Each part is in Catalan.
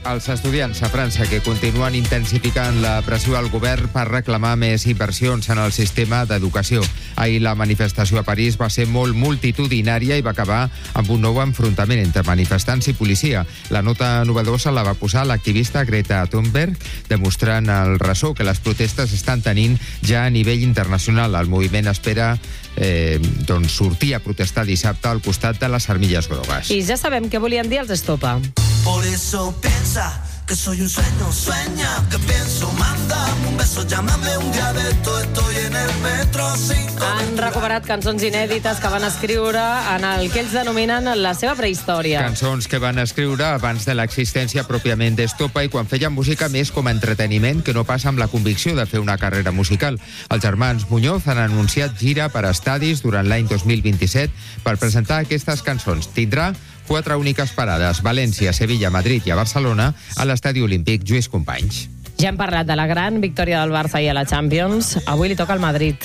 Els estudiants a França que continuen intensificant la pressió al govern per reclamar més inversions en el sistema d'educació. Ahir la manifestació a París va ser molt multitudinària i va acabar amb un nou enfrontament entre manifestants i policia. La nota novedosa la va posar l'activista Greta Thunberg, demostrant el ressò que les protestes estan tenint ja a nivell internacional. El moviment espera sortir a protestar dissabte al costat de les armilles grogues. I ja sabem què volien dir els Estopa. Por eso piensa que soy un sueño, sueña que pienso, mándame un beso, llámame un día de esto, estoy en el metro 5. Han recuperat cançons inèdites que van escriure en el que ells denominen la seva prehistòria. Cançons que van escriure abans de l'existència pròpiament d'Estopa i quan feien música més com a entreteniment que no passa amb la convicció de fer una carrera musical. Els germans Muñoz han anunciat gira per estadis durant l'any 2027 per presentar aquestes cançons. Tindrà 4 úniques parades: València, Sevilla, Madrid i a Barcelona, a l'Estadi Olímpic Lluís Companys. Ja hem parlat de la gran victòria del Barça i a la Champions. Avui li toca al Madrid.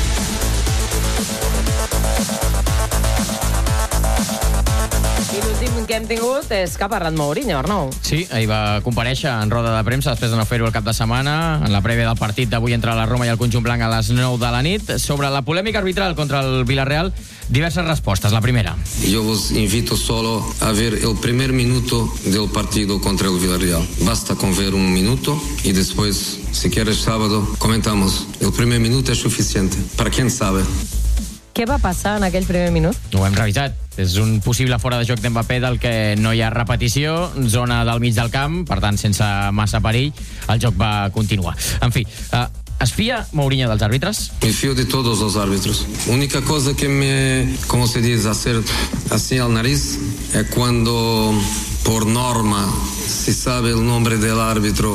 I l'últim que hem tingut és que ha parlat Mourinho, Arnau. Sí, ahir va comparèixer en roda de premsa després de no fer-ho el cap de setmana, en la prèvia del partit d'avui entre la Roma i el conjunt blanc a les 9 de la nit. Sobre la polèmica arbitral contra el Villarreal, diverses respostes. La primera. Yo os invito solo a ver el primer minuto del partido contra el Villarreal. Basta con ver un minuto y después, si quieres sábado, comentamos. El primer minuto es suficiente. Para quien sabe. Què va passar en aquell primer minut? Ho hem revisat. És un possible fora de joc d'Mbappé del que no hi ha repetició, zona del mig del camp, per tant, sense massa perill, el joc va continuar. En fi, ¿es fía Mourinho dels árbitros? Me fío de todos los árbitros. Única cosa que me, como se dice, hacer así al nariz es cuando, por norma, se sabe el nombre del árbitro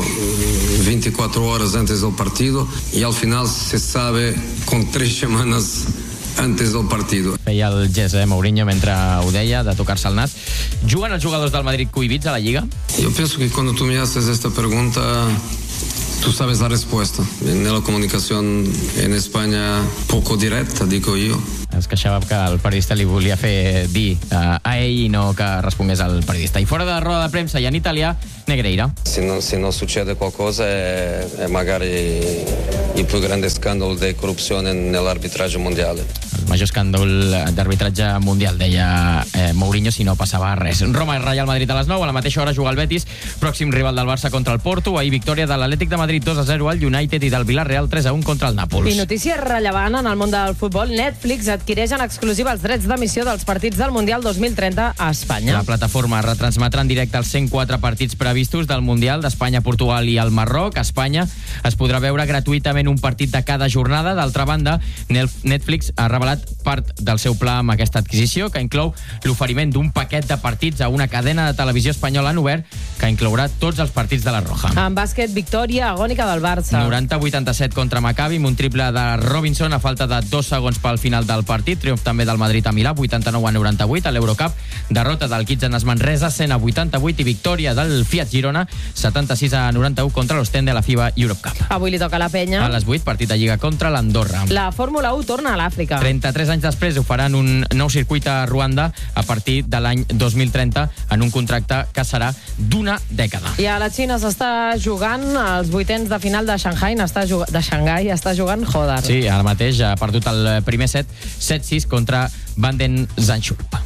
24 horas antes del partido y al final se sabe con 3 semanas antes del partido. Feia el gest, Mourinho, mentre ho deia, de tocar-se el nas. Juguen els jugadors del Madrid cohibits a la Lliga? Yo pienso que cuando tú me haces esta pregunta, tú sabes la respuesta. En la comunicación en España poco directa, digo yo. Es queixava que el periodista li volia fer dir a ell i no que respongués al periodista. I fora de roda de premsa i en italià, Negreira. Se non succede qualcosa è magari il più grande scandalo di corruzione nell'arbitraggio mondiale. El major escàndol d'arbitratge mundial, deia Mourinho, si no passava res. Roma i Real Madrid a les 9, a la mateixa hora juga el Betis, pròxim rival del Barça contra el Porto. Ahir victòria de l'Atlètic de Madrid 2-0 al United i del Villarreal 3-1 contra el Nàpols. I notícia rellevant en el món del futbol, Netflix adquireix en exclusiva els drets d'emissió dels partits del Mundial 2030 a Espanya. La plataforma retransmetrà en directe els 104 partits previstos del Mundial d'Espanya, Portugal i el Marroc. A Espanya es podrà veure gratuïtament un partit de cada jornada. D'altra banda, Netflix ha revelat part del seu pla amb aquesta adquisició, que inclou l'oferiment d'un paquet de partits a una cadena de televisió espanyola en obert que inclourà tots els partits de la Roja. En bàsquet, victòria agònica del Barça. 90-87 contra Maccabi, amb un triple de Robinson a falta de 2 segons pel final del partit. Triomf també del Madrid a Milà, 89-98. A l'Eurocup, derrota del Kitchener Manresa, 100-88, i victòria del Fiat Girona, 76-91 contra l'Ostende a la FIBA Europe Cup. Avui li toca a la Penya. A les 8, partit de Lliga contra l'Andorra. La Fórmula 1 torna a l'Àfrica. 33 anys després ho faran un nou circuit a Ruanda a partir de l'any 2030 en un contracte que serà d'1 dècada. I a la Xina s'està jugant els vuitens de final de Xangai, està jugant Hodar. Sí, ara mateix ha perdut el primer set, 7-6 contra Banden Zandschulp.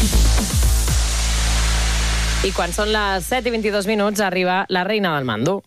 I quan són les 7:22 arriba la reina del mando.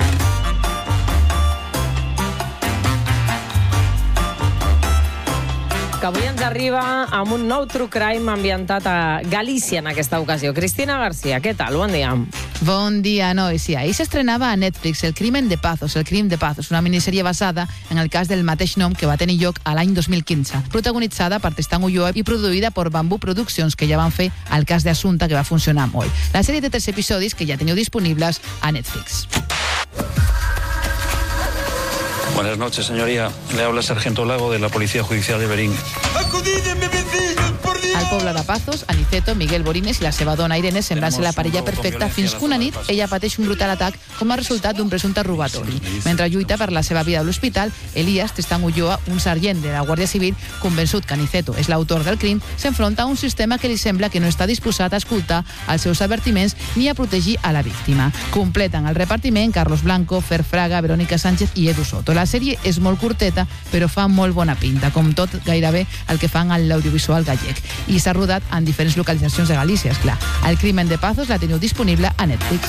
Que avui ens arriba amb un nou true crime ambientat a Galícia en aquesta ocasió. Cristina García, què tal? Bon dia. Bon dia, Noi. Sí, ahir s'estrenava a Netflix El Crim de Pazos, una minissèrie basada en el cas del mateix nom que va tenir lloc a l'any 2015, protagonitzada per Tristan Ulloa i produïda per Bambú Productions, que ja van fer el cas de Assumpta, que va funcionar molt. La sèrie té 3 episodis que ja teniu disponibles a Netflix. Buenas noches, señoría. Le habla Sargento Lago de la Policía Judicial de Berín. ¡Acudid, mi vecinos, por Al poble de Pazos, Aniceto, Miguel Borines i la seva dona Irene semblen ser la parella perfecta fins que una nit ella pateix un brutal atac com a resultat d'un presumpte robatori. Mentre lluita per la seva vida a l'hospital, Elías Tristán Ulloa, un sergent de la Guàrdia Civil, convençut que Aniceto és l'autor del crim, s'enfronta a un sistema que li sembla que no està disposat a escoltar els seus advertiments ni a protegir a la víctima. Completen el repartiment Carlos Blanco, Fer Fraga, Verónica Sánchez i Edu Soto. La sèrie és molt curteta, però fa molt bona pinta, com tot gairebé el que fan a l'audiovisual gallec. I s'ha rodat en diferents localitzacions de Galícia, esclar. El crimen de Pazos la teniu disponible a Netflix.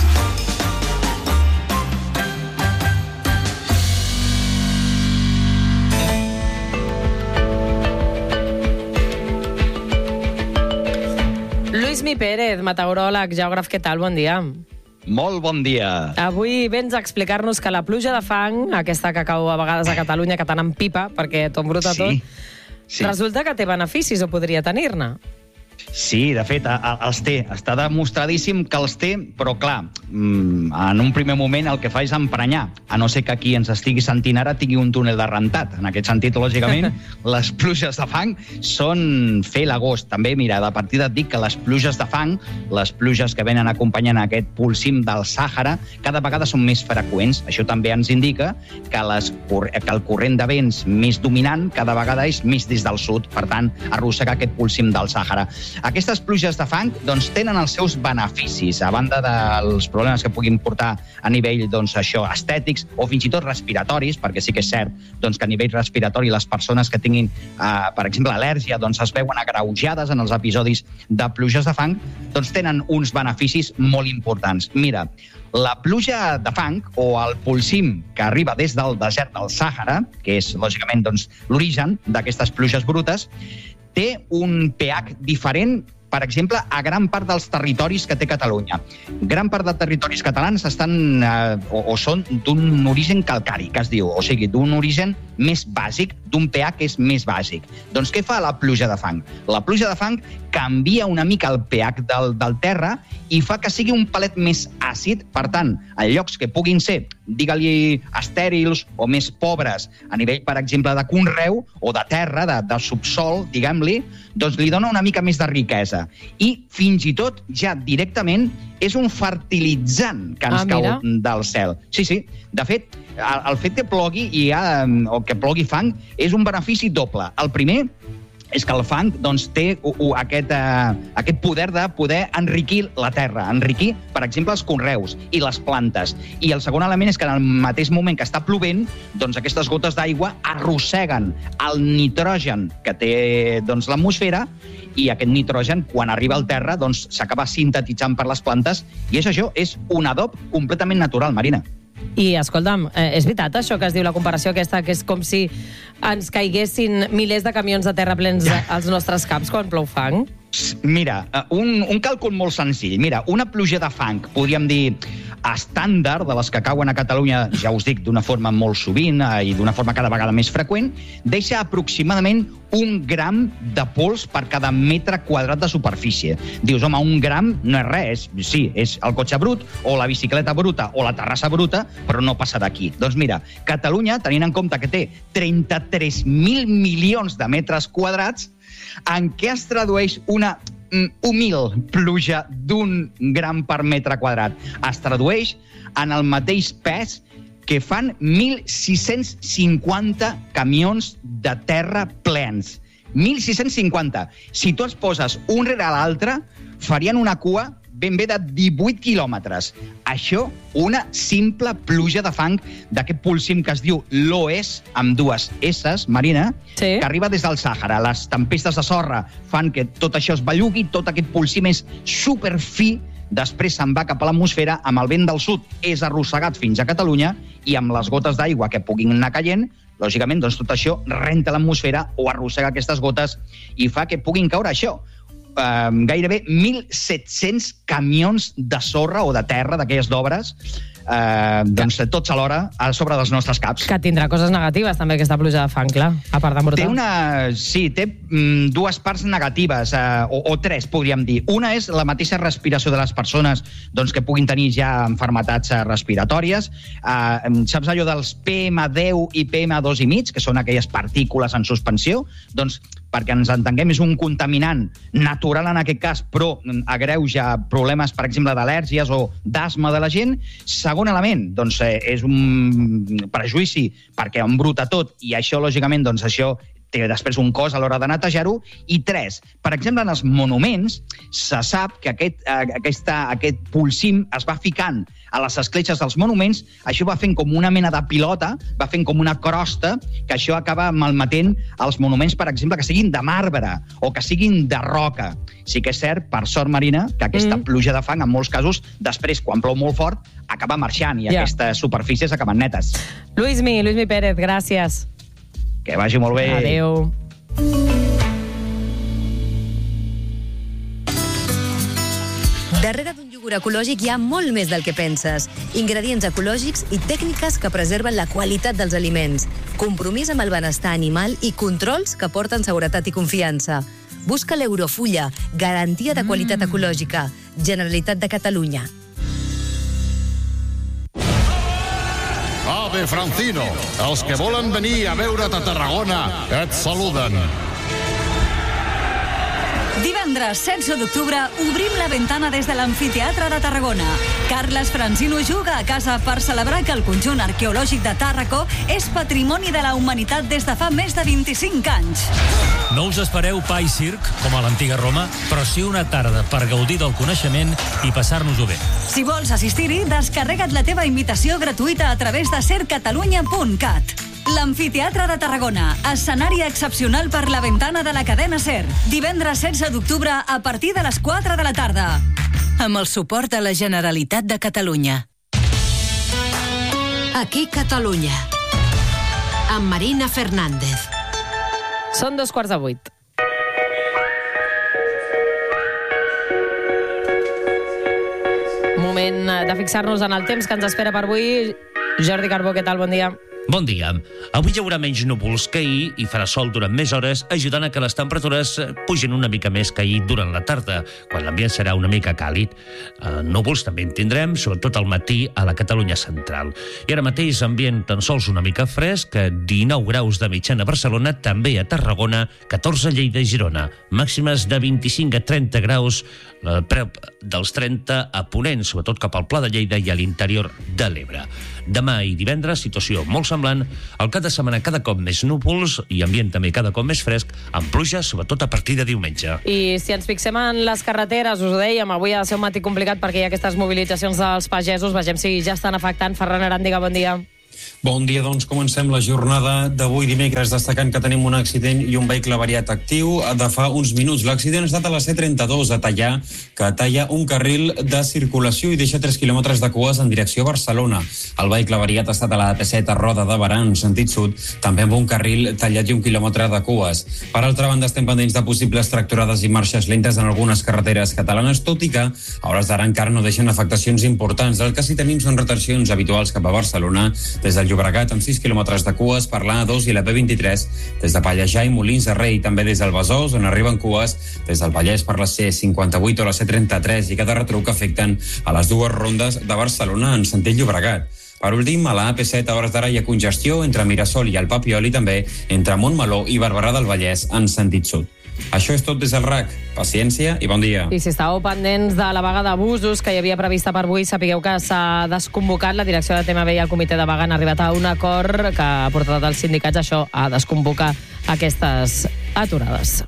Luismi Pérez, meteoròleg, geògraf, què tal? Bon dia. Molt bon dia. Avui vens a explicar-nos que la pluja de fang, aquesta que cau a vegades a Catalunya, que tant en pipa, perquè tot embruta tot, resulta que té beneficis o podria tenir-ne. Sí, de fet, els té. Està demostradíssim que els té, però clar, en un primer moment el que fa és emprenyar, a no ser que qui ens estigui sentint ara tingui un túnel de rentat. En aquest sentit, lògicament, les pluges de fang són fer l'agost. També, mira, de partida et dic que les pluges de fang, les pluges que venen acompanyant aquest polsim del Sàhara, cada vegada són més freqüents. Això també ens indica que el corrent de vents més dominant cada vegada és més des del sud, per tant, arrossega aquest polsim del Sàhara. Aquestes pluges de fang doncs, tenen els seus beneficis, a banda dels problemes que puguin portar a nivell estètics o fins i tot respiratoris, perquè sí que és cert doncs, que a nivell respiratori les persones que tinguin, per exemple, al·lèrgia, doncs, es veuen agreujades en els episodis de pluges de fang, doncs tenen uns beneficis molt importants. Mira, la pluja de fang, o el polsim que arriba des del desert del Sàhara, que és, lògicament, doncs, l'origen d'aquestes pluges brutes, té un pH diferent, per exemple, a gran part dels territoris que té Catalunya. Gran part de territoris catalans estan o són d'un origen calcari, que es diu, o sigui, d'un origen més bàsic, d'un pH que és més bàsic. Doncs què fa la pluja de fang? La pluja de fang canvia una mica el pH del terra i fa que sigui un palet més àcid. Per tant, en llocs que puguin ser, digue-li, estèrils o més pobres a nivell, per exemple, de conreu o de terra, de subsol, diguem-li, doncs li dona una mica més de riquesa. I fins i tot, ja directament, és un fertilitzant que ens cau del cel. Sí. De fet, el fet que plogui o que plogui fang és un benefici doble. El primer és que el fang doncs, té aquest poder de poder enriquir la terra, enriquir, per exemple, els conreus i les plantes. I el segon element és que en el mateix moment que està plovent, doncs aquestes gotes d'aigua arrosseguen el nitrogen que té doncs, l'atmosfera, i aquest nitrogen, quan arriba al terra, doncs, s'acaba sintetitzant per les plantes, i és això, és un adob completament natural, Marina. I, escolta'm, és veritat això que es diu la comparació aquesta, que és com si ens caiguessin milers de camions de terra plens als nostres caps quan plou fang? Mira, un càlcul molt senzill. Mira, una pluja de fang, podríem dir, estàndard, de les que cauen a Catalunya, ja us dic, d'una forma molt sovint i d'una forma cada vegada més freqüent, deixa aproximadament 1 gram de pols per cada metre quadrat de superfície. Dius, home, 1 gram no és res. Sí, és el cotxe brut, o la bicicleta bruta, o la terrassa bruta, però no passa d'aquí. Doncs mira, Catalunya, tenint en compte que té 33.000 milions de metres quadrats, en què es tradueix una humil pluja d'1 gram per metre quadrat? Es tradueix en el mateix pes que fan 1.650 camions de terra plens. 1.650. Si tu els poses un rere l'altre, farien una cua ben bé de 18 quilòmetres. Això, una simple pluja de fang d'aquest polsim que es diu l'OES, amb 2 S's, Marina, que arriba des del Sàhara. Les tempestes de sorra fan que tot això es bellugui, tot aquest polsim és superfi, després se'n va cap a l'atmosfera, amb el vent del sud és arrossegat fins a Catalunya, i amb les gotes d'aigua que puguin anar caient, lògicament, doncs tot això renta l'atmosfera o arrossega aquestes gotes i fa que puguin caure això. Gairebé 1.700 camions de sorra o de terra, d'aquelles d'obres, doncs tots alhora a sobre dels nostres caps. Que tindrà coses negatives també aquesta pluja de fang, clar, a part d'embrutar. Té 2 parts negatives, o 3 podríem dir. Una és la mateixa respiració de les persones doncs, que puguin tenir ja malalties respiratòries. Saps allò dels PM10 i PM2,5, que són aquelles partícules en suspensió? Doncs perquè ens entenguem, és un contaminant natural en aquest cas, però agreuja problemes, per exemple, d'al·lèrgies o d'asma de la gent. Segon element, doncs, és un prejudici perquè embruta tot i això, lògicament, doncs això té després un cost a l'hora de netejar-ho. I 3, per exemple, en els monuments se sap que aquest polsim es va ficant a les escletxes dels monuments, això va fent com una mena de pilota, va fent com una crosta, que això acaba malmetent els monuments, per exemple, que siguin de marbre o que siguin de roca. Sí que és cert, per sort, Marina, que aquesta pluja de fang, en molts casos, després, quan plou molt fort, acaba marxant i aquestes superfícies acaben netes. Luismi Pérez, gràcies. Que vagi molt bé. Adéu. Darrere d'un iogurt ecològic hi ha molt més del que penses. Ingredients ecològics i tècniques que preserven la qualitat dels aliments. Compromís amb el benestar animal i controls que porten seguretat i confiança. Busca l'Eurofulla, garantia de qualitat ecològica. Generalitat de Catalunya. Ave Francino, els que volen venir a veure't a Tarragona et saluden. Divendres 16 d'octubre obrim la ventana des de l'Amfiteatre de Tarragona. Carles Francino juga a casa per celebrar que el conjunt arqueològic de Tàrraco és patrimoni de la humanitat des de fa més de 25 anys. No us espereu pa i circ, com a l'antiga Roma, però sí una tarda per gaudir del coneixement i passar-nos-ho bé. Si vols assistir-hi, descarrega't la teva invitació gratuïta a través de sercatalunya.cat. L'Amfiteatre de Tarragona, escenari excepcional per la ventana de la cadena SER. Divendres 16 d'octubre a partir de les 4 de la tarda. Amb el suport de la Generalitat de Catalunya. Aquí Catalunya. Amb Marina Fernández. Són 7:15. Moment de fixar-nos en el temps que ens espera per avui. Jordi Carbó, què tal? Bon dia. Bon dia. Avui hi haurà menys núvols que ahir i farà sol durant més hores, ajudant a que les temperatures pugin una mica més que ahir durant la tarda, quan l'ambient serà una mica càlid. Núvols també en tindrem, sobretot al matí a la Catalunya central. I ara mateix ambient tan sols una mica fresc, 19 graus de mitjana a Barcelona, també a Tarragona, 14 a Lleida i Girona. Màximes de 25 a 30 graus, prop dels 30 a Ponent, sobretot cap al Pla de Lleida i a l'interior de l'Ebre. Demà i divendres, situació molt semblant. Al cap de setmana cada cop més núvols i ambient també cada cop més fresc, amb pluja, sobretot a partir de diumenge. I si ens fixem en les carreteres, us ho dèiem, avui ha de ser un matí complicat perquè hi ha aquestes mobilitzacions dels pagesos. Vegem si ja estan afectant. Ferran Aràndiga, bon dia. Bon dia, doncs comencem la jornada d'avui dimecres destacant que tenim un accident i un vehicle variat actiu de fa uns minuts. L'accident ha estat a la C32 a Tallà, que talla un carril de circulació i deixa 3 quilòmetres de cues en direcció a Barcelona. El vehicle variat ha estat a la AP7 a Roda de Berà, en sentit sud, també amb un carril tallat i 1 quilòmetre de cues. Per altra banda, estem pendents de possibles tracturades i marxes lentes en algunes carreteres catalanes, tot i que a hores d'ara encara no deixen afectacions importants. El que sí tenim són retencions habituals cap a Barcelona, des del Llobregat amb 6 quilòmetres de cues per l'A2 i la P23, des de Pallejà i Molins de Rei, també des del Besòs, on arriben cues des del Vallès per la C58 o la C33 i cada retruc que afecten a les dues rondes de Barcelona en sentit Llobregat. Per últim, a la AP7 a hores d'ara hi ha congestió entre Mirasol i el Papiol i també entre Montmeló i Barberà del Vallès en sentit sud. Això és tot des del RAC. Paciència i bon dia. I si estàveu pendents de la vaga d'abusos que hi havia prevista per avui, sapigueu que s'ha desconvocat. La direcció de TMB i el comitè de vaga han arribat a un acord que ha portat els sindicats això, a desconvocar aquestes aturades.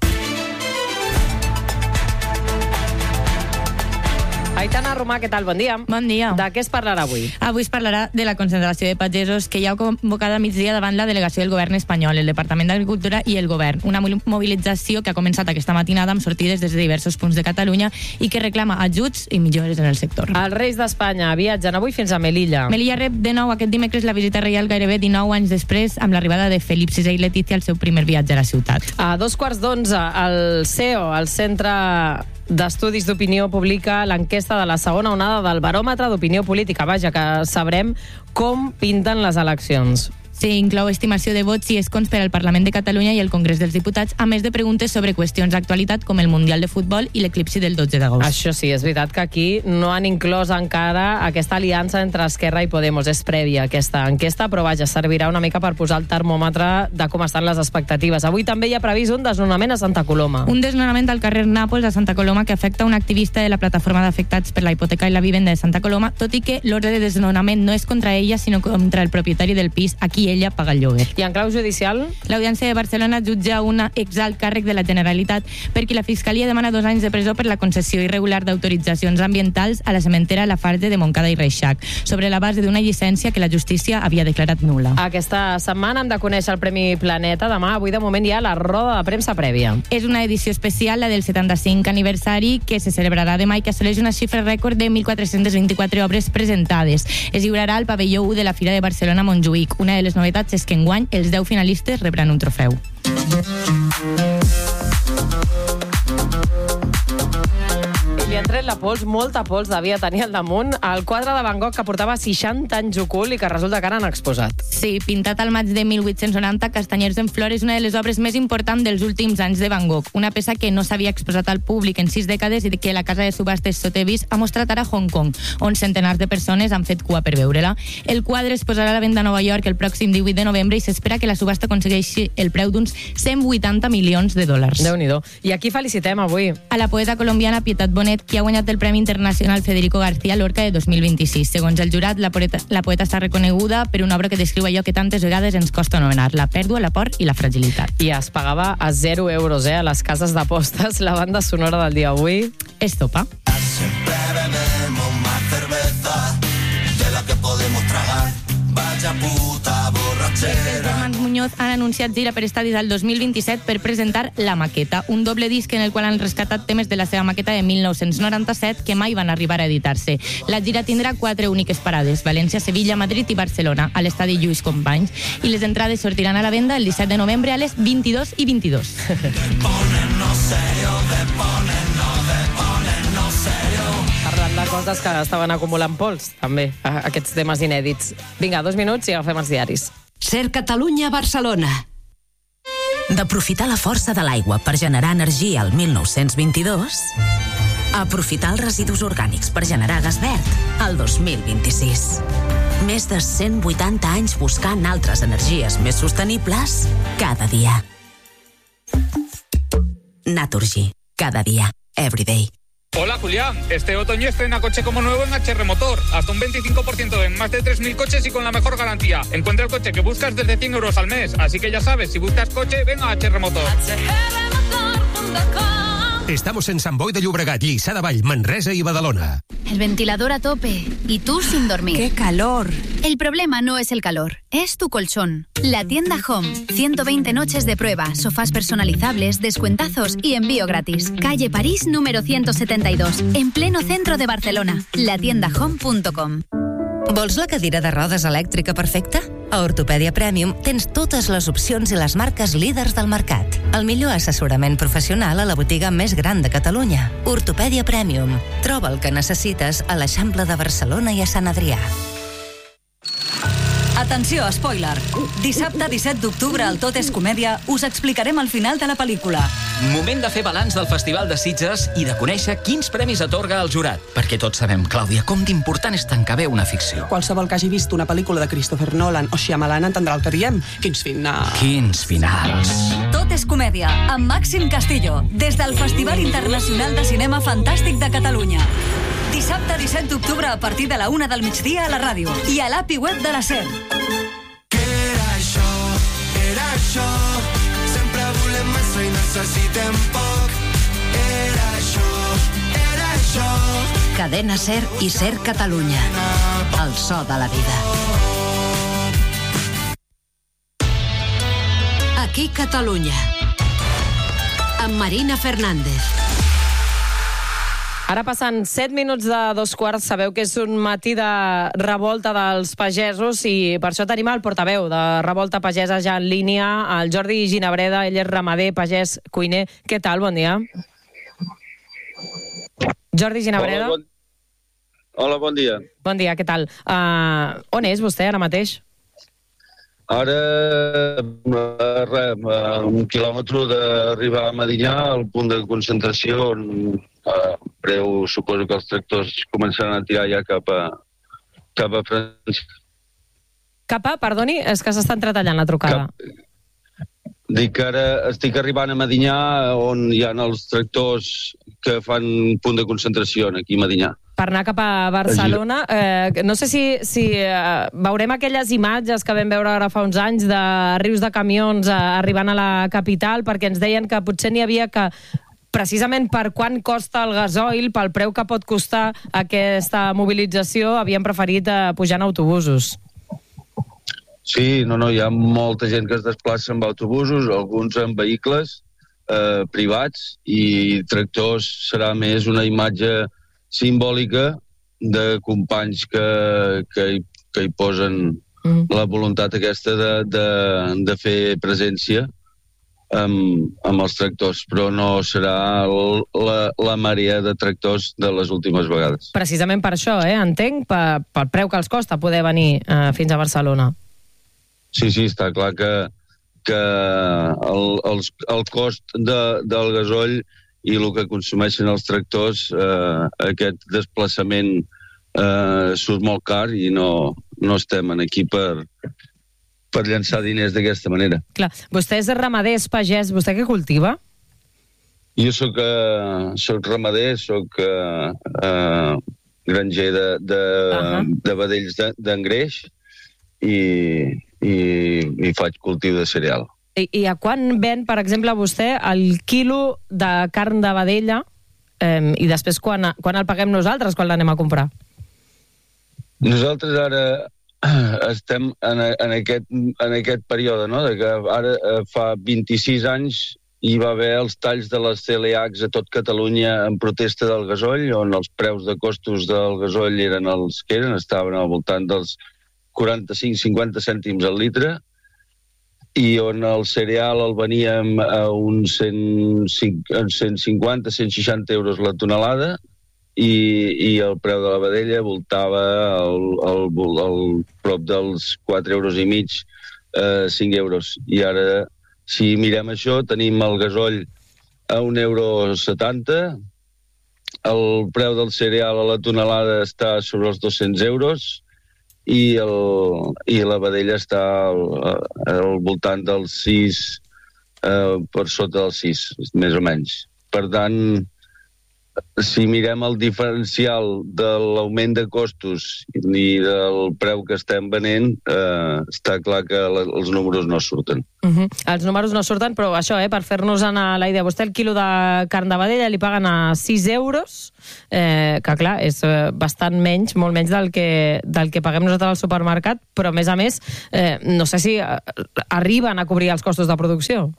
Aitana Romà, què tal? Bon dia. Bon dia. De què es parlarà avui? Avui es parlarà de la concentració de pagesos que ja ha convocat a migdia davant la delegació del govern espanyol, el Departament d'Agricultura i el govern. Una mobilització que ha començat aquesta matinada amb sortides des de diversos punts de Catalunya i que reclama ajuts i millores en el sector. Els Reis d'Espanya viatgen avui fins a Melilla. Melilla rep de nou aquest dimecres la visita reial gairebé 19 anys després amb l'arribada de Felip VI i Letícia al seu primer viatge a la ciutat. A 11:15, el CEO, el Centre d'Estudis d'Opinió, publica l'enquesta de la segona onada del baròmetre d'opinió política. Vaja, que sabrem com pinten les eleccions. S'inclou estimació de vots i escons per al Parlament de Catalunya i el Congrés dels Diputats, a més de preguntes sobre qüestions d'actualitat com el Mundial de Futbol i l'eclipsi del 12 d'agost. Això sí, és veritat que aquí no han inclòs encara aquesta aliança entre Esquerra i Podemos. És prèvia aquesta enquesta, però vaja, servirà una mica per posar el termòmetre de com estan les expectatives. Avui també hi ha previst un desnonament a Santa Coloma. Un desnonament al carrer Nàpols a Santa Coloma que afecta un activista de la plataforma d'afectats per la hipoteca i la vivenda de Santa Coloma, tot i que l'ordre de desnonament no és contra ella, sinó contra el propietari del pis a qui ella paga el lloguer. I en clau judicial? L'Audiència de Barcelona jutja un exalt càrrec de la Generalitat perquè la Fiscalia demana 2 anys de presó per la concessió irregular d'autoritzacions ambientals a la cementera Lafarge de Montcada i Reixac, sobre la base d'una llicència que la justícia havia declarat nul·la. Aquesta setmana hem de conèixer el Premi Planeta. Demà, avui de moment hi ha la roda de premsa prèvia. És una edició especial, la del 75 aniversari, que se celebrarà demà i que assoleix una xifra rècord de 1.424 obres presentades. Es lliurarà al pavelló 1 de la Fira de Barcelona Montjuïc. Una de les novetats és que enguany els 10 finalistes rebran un trofeu. Li han tret la pols, molta pols devia tenir al damunt, el quadre de Van Gogh que portava 60 anys ocult i que resulta que ara han exposat. Sí, pintat al maig de 1890, Castanyers en flor és una de les obres més importants dels últims anys de Van Gogh, una peça que no s'havia exposat al públic en 6 dècades i que la casa de subhastes Sotheby's ha mostrat ara a Hong Kong, on centenars de persones han fet cua per veure-la. El quadre es posarà a la venda a Nova York el pròxim 18 de novembre i s'espera que la subhasta aconsegueixi el preu d'uns 180 milions de dòlars. Déu-n'hi-do. I aquí felicitem avui a la poeta colombiana Pietat Bonet, qui ha guanyat el Premi Internacional Federico García Lorca de 2026. Segons el jurat, la poeta està reconeguda per una obra que descriu allò que tantes vegades ens costa anomenar, la pèrdua, la por i la fragilitat. I es pagava a 0 euros, a les cases d'apostes. La banda sonora del dia avui és Topa. Siempre bebemos más cerveza de la que podemos tragar. Vaya puta borrachera. Els germans Muñoz han anunciat gira per estadis al 2027 per presentar La Maqueta, un doble disc en el qual han rescatat temes de la seva maqueta de 1997 que mai van arribar a editar-se. La gira tindrà 4 úniques parades: València, Sevilla, Madrid i Barcelona, a l'estadi Lluís Companys, i les entrades sortiran a la venda el 17 de novembre a les 22 i 22. Parlant de coses que estaven acumulant pols, també, aquests temes inèdits. Vinga, 2 minuts i agafem els diaris. Ser Catalunya, Barcelona. D'aprofitar la força de l'aigua per generar energia al 1922 a aprofitar els residus orgànics per generar gas verd al 2026. Més de 180 anys buscant altres energies més sostenibles cada dia. Naturgy. Cada día. Every day. Hola Julián, este otoño estrena coche como nuevo en HR Motor. Hasta un 25% en más de 3.000 coches y con la mejor garantía. Encuentra el coche que buscas desde 100 euros al mes. Así que ya sabes, si buscas coche, ven a HR Motor. Estamos en Sant Boi de Llobregat, Lliçà de Vall, Manresa y Badalona. El ventilador a tope y tú sin dormir. ¡Qué calor! El problema no es el calor, es tu colchón. La tienda Home. 120 noches de prueba, sofás personalizables, descuentazos y envío gratis. Calle París número 172, en pleno centro de Barcelona. Latiendahome.com. Vols la cadira de rodes elèctrica perfecta? A Ortopèdia Premium tens totes les opcions i les marques líders del mercat. El millor assessorament professional a la botiga més gran de Catalunya. Ortopèdia Premium. Troba el que necessites a l'Eixample de Barcelona i a Sant Adrià. Atenció, spoiler. Dissabte 17 d'octubre al Tot és Comèdia us explicarem el final de la pel·lícula. Moment de fer balanç del Festival de Sitges i de conèixer quins premis atorga el jurat. Perquè tots sabem, Clàudia, com d'important és tancar bé una ficció. Qualsevol que hagi vist una pel·lícula de Christopher Nolan o Shyamalan entendrà el que diem. Quins finals. Quins finals. Tot és Comèdia, amb Màxim Castillo, des del Festival Internacional de Cinema Fantàstic de Catalunya. Dissabte 17 d'octubre a partir de la 1 del migdia a la ràdio i a l'API web de la SER. Era això, sempre volem massa i necessitem poc. Era això. Cadena SER i SER Catalunya. El so de la vida. Aquí Catalunya. Amb Marina Fernández. Ara passen 7 minuts de 2:15, sabeu que és un matí de revolta dels pagesos i per això tenim el portaveu de Revolta Pagesa ja en línia, el Jordi Ginabreda, ell és ramader, pagès, cuiner. Què tal? Bon dia. Jordi Ginabreda. Hola, bon dia. Bon dia, què tal? On és vostè ara mateix? Ara, a 1 quilòmetre d'arribar a Medinyà, al punt de concentració, on breu suposo que els tractors començaran a tirar ja cap a França. Perdoni, és que s'està entretallant la trucada. Dic que ara estic arribant a Medinyà, on hi ha els tractors que fan punt de concentració aquí a Medinyà. Per anar cap a Barcelona. No sé si veurem aquelles imatges que vam veure ara fa uns anys de rius de camions arribant a la capital, perquè ens deien que potser n'hi havia que, precisament per quant costa el gasoil, pel preu que pot costar aquesta mobilització, havien preferit pujar en autobusos. Sí, hi ha molta gent que es desplaça amb autobusos, alguns amb vehicles privats, i tractors serà més una imatge simbòlica de companys que hi posen la voluntat aquesta de fer presència amb els tractors, però no serà la marea de tractors de les últimes vegades. Precisament per això, entenc, pel preu que els costa poder venir fins a Barcelona. Sí, està clar que el cost del gasoll i el que consumeixen els tractors, aquest desplaçament surt molt car i no estem aquí per llançar diners d'aquesta manera. Clar, vostè és ramader, és pagès, vostè què cultiva? Jo soc ramader, soc granger de vedells d'engreix i faig cultiu de cereal. I a quan ven, per exemple, vostè el quilo de carn de vedella i després quan el paguem nosaltres, quan l'anem a comprar? Nosaltres ara estem en aquest període, no? Que ara fa 26 anys hi va haver els talls de les CLHs a tot Catalunya en protesta del gasoll, on els preus de costos del gasoll eren els que eren, estaven al voltant dels 45-50 cèntims al litre, i on el cereal el veníem a uns 150-160 euros la tonelada, i el preu de la vedella voltava al prop dels 4,5 euros, 5 euros. I ara, si mirem això, tenim el gasoll a 1,70 €, el preu del cereal a la tonelada està sobre els 200 euros, i la vedella està al voltant dels 6, per sota dels 6, més o menys. Per tant, si mirem el diferencial de l'augment de costos i del preu que estem venent, està clar que els números no surten. Els números no surten, però això, per fer-nos anar la idea, vostè el quilo de carn de vedella li paguen a 6 euros, que clar, és bastant menys, molt menys del que paguem nosaltres al supermercat, però a més, no sé si arriben a cobrir els costos de producció.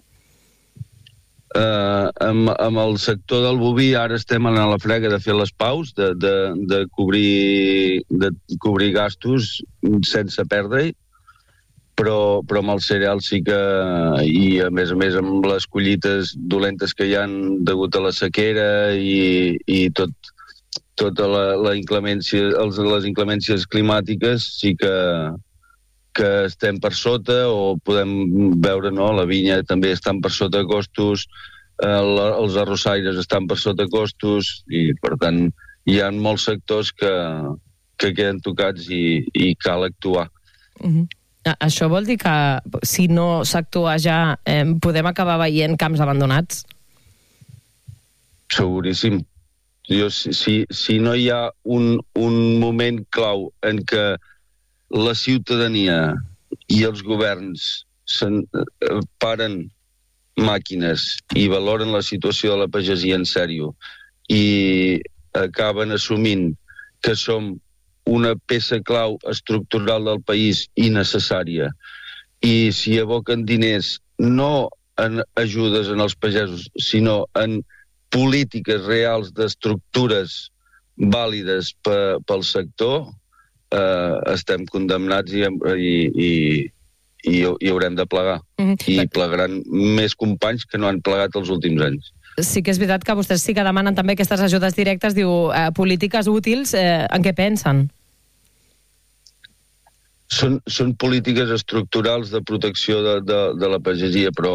Amb el sector del boví ara estem a la frega de fer les paus, de cobrir gastos sense perdre-hi, però amb el cereal sí que, i a més amb les collites dolentes que hi ha degut a la sequera i tota la inclemència, les inclemències climàtiques, sí que estem per sota, o podem veure, la vinya també estan per sota costos, els arrossaires estan per sota costos, i per tant hi ha molts sectors que queden tocats i cal actuar. Això vol dir que si no s'actua ja podem acabar veient camps abandonats? Seguríssim. Si no hi ha un moment clau en què la ciutadania i els governs paren màquines i valoren la situació de la pagesia en sèrio i acaben assumint que som una peça clau estructural del país i necessària, i si aboquen diners no en ajudes en els pagesos, sinó en polítiques reals d'estructures vàlides pel sector, estem condemnats i haurem de plegar. I plegaran més companys que no han plegat els últims anys. Sí que és veritat que vostès sí que demanen també aquestes ajudes directes, diu, polítiques útils, en què pensen? són polítiques estructurals de protecció de la pagesia, però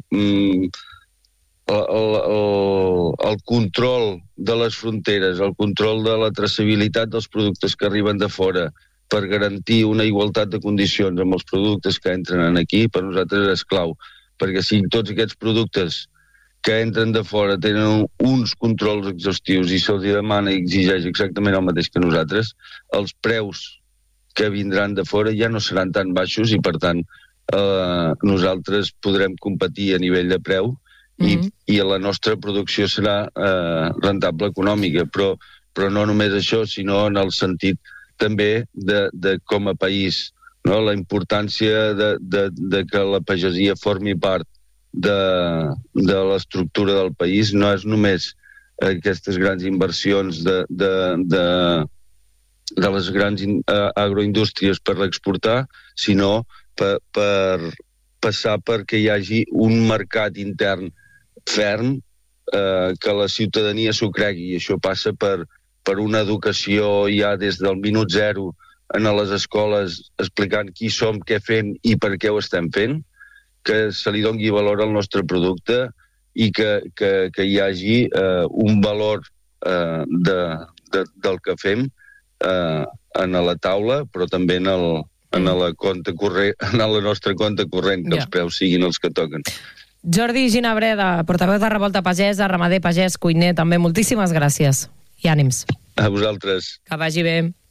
el control de les fronteres, el control de la traçabilitat dels productes que arriben de fora per garantir una igualtat de condicions amb els productes que entren aquí, per nosaltres és clau. Perquè si tots aquests productes que entren de fora tenen uns controls exhaustius i se'ls demana i exigeix exactament el mateix que nosaltres, els preus que vindran de fora ja no seran tan baixos i, per tant, nosaltres podrem competir a nivell de preu i la nostra producció serà rentable econòmica. Però no només això, sinó en el sentit també de com a país, no? La importància de que la pagesia formi part de l'estructura del país no és només aquestes grans inversions de les grans agroindústries per l'exportar, sinó per passar perquè hi hagi un mercat intern ferm, que la ciutadania s'ho cregui, i això passa per una educació ja des del minut zero a les escoles explicant qui som, què fem i per què ho estem fent, que se li doni valor al nostre producte i que hi hagi un valor del que fem en la taula, però també en la nostra compte corrent, que els preus siguin els que toquen. Jordi Ginabreda, portaveu de Revolta Pagesa, ramader, pagès, cuiner, també moltíssimes gràcies i ànims. A vosaltres. Que vagi bé.